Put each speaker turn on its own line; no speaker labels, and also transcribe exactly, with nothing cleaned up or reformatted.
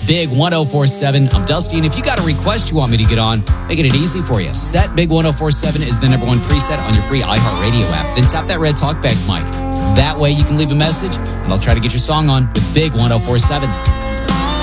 Big one oh four seven. I'm Dusty, and if you got a request you want me to get on, making it easy for you. Set Big one oh four seven is the number one preset on your free iHeartRadio app. Then tap that red talkback mic. That way you can leave a message, and I'll try to get your song on with Big one oh four seven.